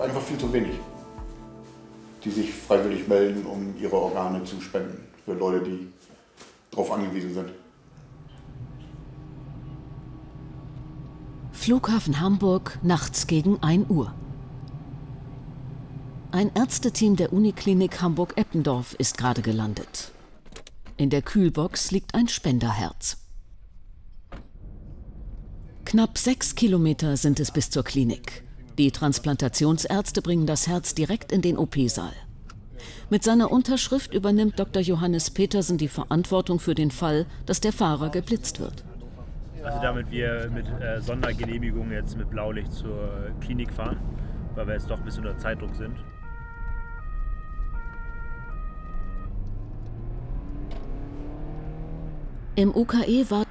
einfach viel zu wenig, die sich freiwillig melden, um ihre Organe zu spenden für Leute, die darauf angewiesen sind. Flughafen Hamburg, nachts gegen 1 Uhr. Ein Ärzteteam der Uniklinik Hamburg-Eppendorf ist gerade gelandet. In der Kühlbox liegt ein Spenderherz. Knapp 6 Kilometer sind es bis zur Klinik. Die Transplantationsärzte bringen das Herz direkt in den OP-Saal. Mit seiner Unterschrift übernimmt Dr. Johannes Petersen die Verantwortung für den Fall, dass der Fahrer geblitzt wird. Also damit wir mit Sondergenehmigung jetzt mit Blaulicht zur Klinik fahren, weil wir jetzt doch ein bisschen unter Zeitdruck sind. Im UKE warten